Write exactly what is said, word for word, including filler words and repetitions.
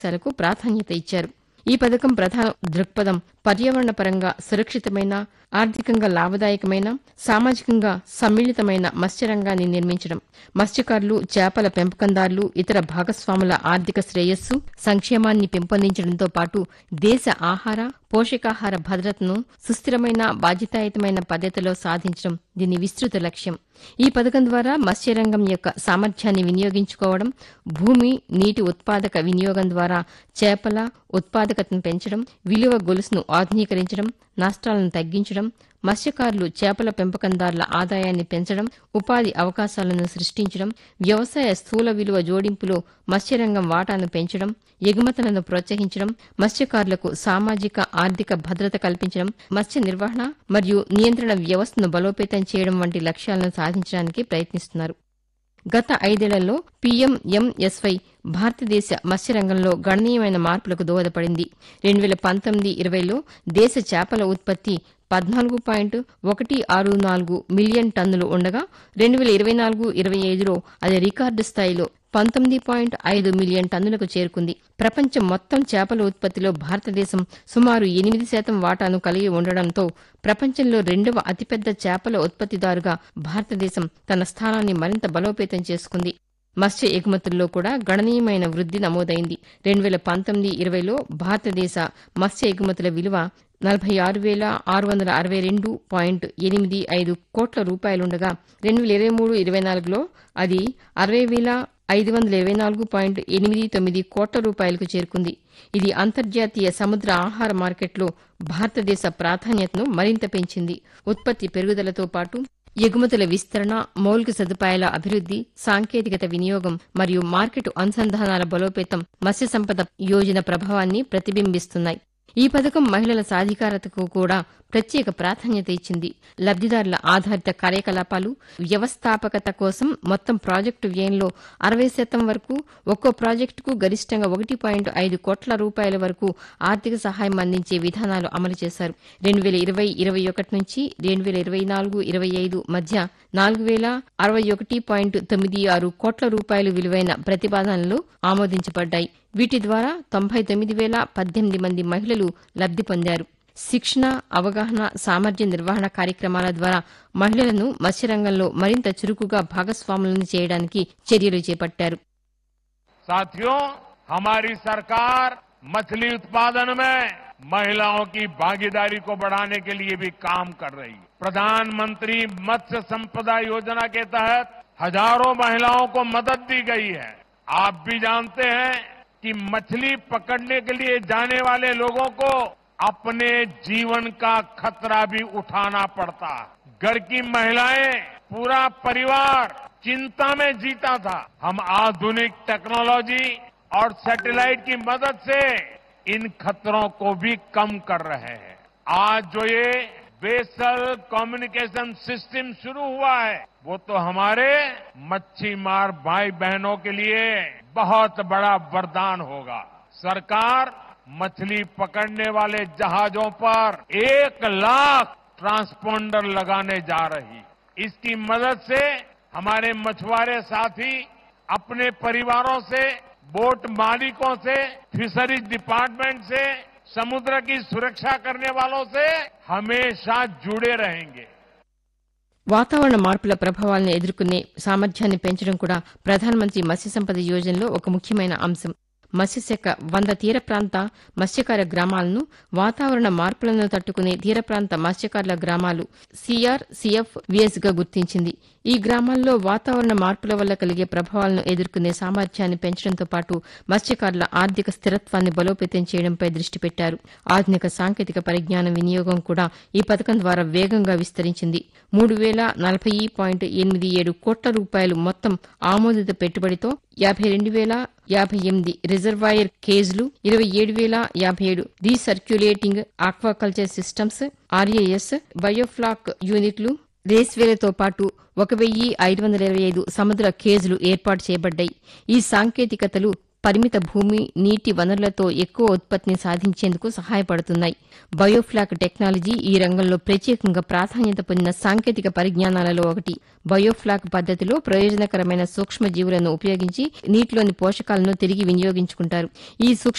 లకు ప్రాధాన్యత ఇచ్చారు. ఈ పథకం ప్రధాన దృక్పథం పర్యావరణ పరంగా సురక్షితమైన, ఆర్థికంగా లాభదాయకమైన, సామాజికంగా సమ్మిళితమైన మత్స్యరంగాన్ని నిర్మించడం. మత్స్యకారులు, చేపల పెంపకందారులు, ఇతర భాగస్వాముల ఆర్థిక శ్రేయస్సు, సంక్షేమాన్ని పెంపొందించడంతో పాటు దేశ ఆహార, పోషకాహార భద్రతను సుస్థిరమైన, బాధ్యతాయుతమైన పద్ధతిలో సాధించడం దీని విస్తృత లక్ష్యం. ఈ పథకం ద్వారా మత్స్యరంగం యొక్క సామర్థ్యాన్ని వినియోగించుకోవడం, భూమి, నీటి ఉత్పాదక వినియోగం ద్వారా చేపల ఉత్పాదకతను పెంచడం, విలువ గొలుసును ఆధునీకరించడం, నష్టాలను తగ్గించడం, మత్స్యకారులు, చేపల పెంపకందారుల ఆదాయాన్ని పెంచడం, ఉపాధి అవకాశాలను సృష్టించడం, వ్యవసాయ స్థూల విలువ జోడింపులో మత్స్యరంగం వాటాను పెంచడం, ఎగుమతులను ప్రోత్సహించడం, మత్స్యకారులకు సామాజిక, ఆర్థిక భద్రత కల్పించడం, మత్స్య నిర్వహణ మరియు నియంత్రణ వ్యవస్థను బలోపేతం చేయడం వంటి లక్ష్యాలను సాధించడానికి ప్రయత్నిస్తున్నారు. గత ఐదేళ్లలో పీఎంఎంఎస్వై భారతదేశ మత్స్యరంగంలో గణనీయమైన మార్పులకు దోహదపడింది. రెండు వేల పంతొమ్మిది ఇరవైలో దేశ చేపల ఉత్పత్తి పద్నాలుగు పాయింట్ ఒకటి ఆరు నాలుగు మిలియన్ టన్నులు ఉండగా రెండు వేల ఇరవై నాలుగు ఇరవై ఐదులో అది రికార్డు స్థాయిలో పంతొమ్మిది పాయింట్ ఐదు మిలియన్ టన్నులకు చేరుకుంది. ప్రపంచం మొత్తం చేపల ఉత్పత్తిలో భారతదేశం సుమారు ఎనిమిది శాతం వాటాను కలిగి ఉండడంతో ప్రపంచంలో రెండవ అతిపెద్ద చేపల ఉత్పత్తిదారుగా భారతదేశం తన స్థానాన్ని మరింత బలోపేతం చేసుకుంది. మత్స్య ఎగుమతుల్లో కూడా గణనీయమైన వృద్ధి నమోదైంది. రెండు వేల పంతొమ్మిది ఇరవైలో భారతదేశ మత్స్య ఎగుమతుల విలువ నలభై ఆరు వేల ఆరు వందల అరవై రెండు పాయింట్ ఎనిమిది ఐదు కోట్ల రూపాయలుండగా రెండు వేల ఇరవై మూడు ఇరవై నాలుగులో అది అరవై వేల ఐదు వందల ఇరవై నాలుగు పాయింట్ ఎనిమిది తొమ్మిది కోట్ల రూపాయలకు చేరుకుంది. ఇది అంతర్జాతీయ సముద్ర ఆహార మార్కెట్లో భారతదేశ ప్రాధాన్యతను మరింత పెంచింది. ఉత్పత్తి పెరుగుదలతో పాటు ఎగుమతుల విస్తరణ, మౌలిక సదుపాయాల అభివృద్ది, సాంకేతికత వినియోగం మరియు మార్కెట్ అనుసంధానాల బలోపేతం మత్స్య సంపద యోజన ప్రభావాన్ని ప్రతిబింబిస్తున్నాయి. ఈ పథకం మహిళల సాధికారతకు కూడా ప్రత్యేక ప్రాధాన్యత ఇచ్చింది. లబ్దిదారుల ఆధారిత కార్యకలాపాలు, వ్యవస్థాపకత కోసం మొత్తం ప్రాజెక్టు వ్యయంలో అరవై శాతం వరకు, ఒక్కో ప్రాజెక్టుకు గరిష్టంగా ఒకటి పాయింట్ ఐదు కోట్ల రూపాయల వరకు ఆర్థిక సహాయం అందించే విధానాలు అమలు చేశారు. రెండు వేల ఇరవై ఇరవై ఒకటి నుంచి రెండు వేల ఇరవై నాలుగు ఇరవై ఐదు మధ్య నాలుగు వేల అరవై ఒకటి పాయింట్ తొమ్మిది ఆరు కోట్ల రూపాయలు విలువైన ప్రతిపాదనలు ఆమోదించబడ్డాయి. వీటి ద్వారా తొంభై తొమ్మిది వేల పద్దెనిమిది మంది మహిళలు లబ్ది పొందారు. శిక్షణ, అవగాహన, సామర్థ్య నిర్వహణ కార్యక్రమాల ద్వారా మహిళలను మత్స్యరంగంలో మరింత చురుకుగా భాగస్వాములను చేయడానికి చర్యలు చేపట్టారు. साथियों, हमारी सरकार मछली उत्पादन में महिलाओं की भागीदारी को बढ़ाने के लिए भी काम कर रही है. प्रधानमंत्री मत्स्य संपदा योजना के तहत हजारों महिलाओं को मदद दी गई है. आप भी जानते हैं कि मछली पकड़ने के लिए जाने वाले लोगों को अपने जीवन का खतरा भी उठाना पड़ता है. घर की महिलाएं, पूरा परिवार चिंता में जीता था. हम आधुनिक टेक्नोलॉजी और सैटेलाइट की मदद से इन खतरों को भी कम कर रहे हैं. आज जो ये वेसल कम्युनिकेशन सिस्टम शुरू हुआ है, वो तो हमारे मच्छी मार भाई बहनों के लिए बहुत बड़ा वरदान होगा. सरकार मछली पकड़ने वाले जहाजों पर एक लाख ट्रांसपोंडर लगाने जा रही. इसकी मदद से हमारे मछुआरे साथी अपने परिवारों से, बोट मालिकों से, फिशरीज डिपार्टमेंट से, समुद्र की सुरक्षा करने वालों से हमेशा जुड़े रहेंगे. వాతావరణ మార్పుల ప్రభావాలను ఎదుర్కొనే సామర్థ్యాన్ని పెంచడం కూడా ప్రధానమంత్రి మత్స్య సంపద యోజనలో ఒక ముఖ్యమైన అంశం. మత్స్యశాఖ వంద తీర ప్రాంత మత్స్యకార గ్రామాలను వాతావరణ మార్పులను తట్టుకునే తీర ప్రాంత మత్స్యకారుల గ్రామాలు సిఆర్ సిఎఫ్ విఎస్ గా గుర్తించింది. ఈ గ్రామాల్లో వాతావరణ మార్పుల వల్ల కలిగే ప్రభావాలను ఎదుర్కొనే సామర్థ్యాన్ని పెంచడంతో పాటు మత్స్యకారుల ఆర్థిక స్థిరత్వాన్ని బలోపేతం చేయడంపై దృష్టి పెట్టారు. ఆధునిక సాంకేతిక పరిజ్ఞానం వినియోగం కూడా ఈ పథకం ద్వారా వేగంగా విస్తరించింది. మూడు వేల నలభై పాయింట్ ఎనిమిది ఏడు కోట్ల రూపాయలు మొత్తం ఆమోదిత పెట్టుబడితో యాభై రెండు వేల యాభై ఎనిమిది రిజర్వాయర్ కేజ్లు, ఇరవై ఏడు వేల యాభై ఏడు recirculating aquaculture systems RAS biofloc యూనిట్లు, రేస్వేలతో పాటు ఒక వెయ్యి ఐదు వందల ఇరవై ఐదు సముద్ర కేజ్లు ఏర్పాటు చేయబడ్డాయి. ఈ సాంకేతికతలు పరిమిత భూమి నీటి వనరులతో ఎక్కువ ఉత్పత్తిని సాధించేందుకు సహాయపడుతున్నాయి. బయోఫ్లాక్ టెక్నాలజీ ఈ రంగంలో ప్రత్యేకంగా ప్రాధాన్యత పొందిన సాంకేతిక పరిజ్ఞానాలలో ఒకటి. బయోఫ్లాక్ పద్దతిలో ప్రయోజనకరమైన సూక్ష్మజీవులను ఉపయోగించి నీటిలోని పోషకాలను తిరిగి వినియోగించుకుంటారు. ఈ